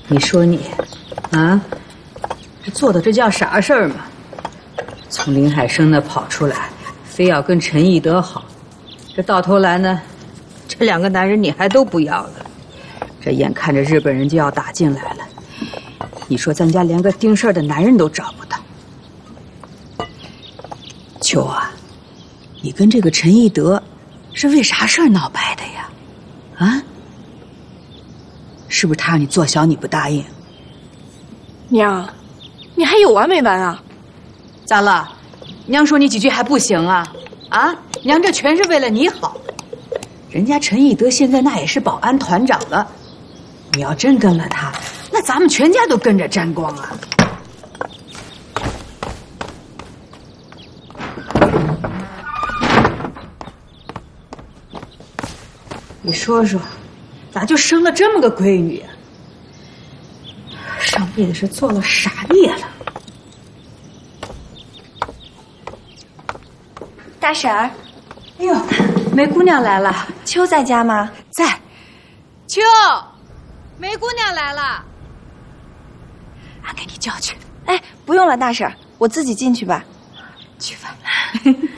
你说你，啊，做的这叫啥事儿嘛？从林海生那跑出来，非要跟陈义德好，这到头来呢，这2个男人你还都不要了。这眼看着日本人就要打进来了，你说咱家连个盯事儿的男人都找不到。秋啊，你跟这个陈义德是为啥事儿闹掰的呀？啊？是不是他让你做小你不答应？ 娘，你还有完没完啊？ 咋了？娘说你几句还不行啊？啊，娘这全是为了你好。人家陈义德现在那也是保安团长了，你要真跟了他，那咱们全家都跟着沾光啊！你说说，咋就生了这么个闺女啊？上辈子是做了啥孽了？ 大婶儿， 哎呦，梅姑娘来了。 秋在家吗？ 在。秋，梅姑娘来了，俺给你叫去。 哎，不用了，大婶儿，我自己进去吧。 去吧。